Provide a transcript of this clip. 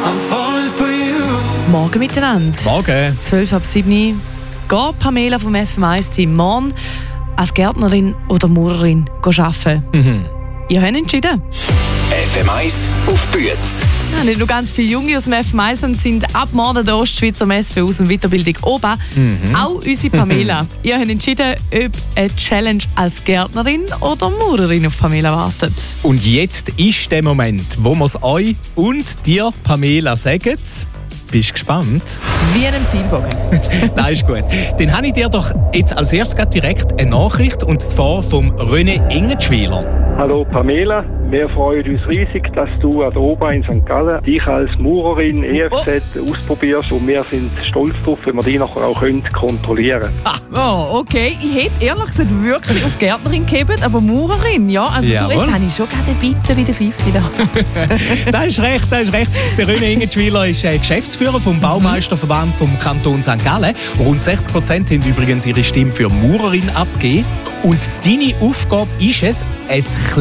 Morgen miteinander. Morgen. 12:07 geht Pamela vom FM1-Team morgen als Gärtnerin oder Maurerin arbeiten. Ihr habt entschieden. FM1 auf Büetz. Ja, nicht nur ganz viele Junge aus dem FM1 sind ab morgen der Ostschweizer Messe für Aus- und Weiterbildung oben. Auch unsere Pamela. Ihr habt entschieden, ob eine Challenge als Gärtnerin oder Maurerin auf Pamela wartet. Und jetzt ist der Moment, wo wir es euch und dir, Pamela, sagen. Bist du gespannt? Wie ein Pfeilbogen. Das ist gut. Dann habe ich dir doch jetzt als erstes gerade direkt eine Nachricht, und zwar vom René Ingenschwiler. Hallo Pamela, wir freuen uns riesig, dass du an der Oba in St. Gallen dich als Maurerin EFZ ausprobierst, und wir sind stolz darauf, wenn wir dich nachher auch kontrollieren können. Oh, okay. Ich hätte ehrlich gesagt wirklich auf Gärtnerin gegeben, aber Maurerin, ja. Also Jawohl. du, jetzt habe ich schon gerade ein bisschen den Pfiffi da. Das ist recht, das ist recht. Der René Ingenschwiler ist Geschäftsführer vom Baumeisterverband vom Kanton St. Gallen. Rund 60% haben übrigens ihre Stimme für Maurerin abgegeben. Und deine Aufgabe ist es, ein